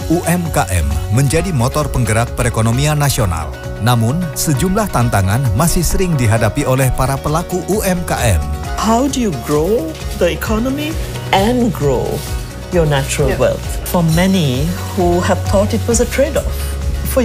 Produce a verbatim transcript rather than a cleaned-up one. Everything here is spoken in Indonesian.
U M K M menjadi motor penggerak perekonomian nasional. Namun, sejumlah tantangan masih sering dihadapi oleh para pelaku U M K M. How do you grow the economy and grow your natural Yeah. wealth? For many who have thought it was a trade-off.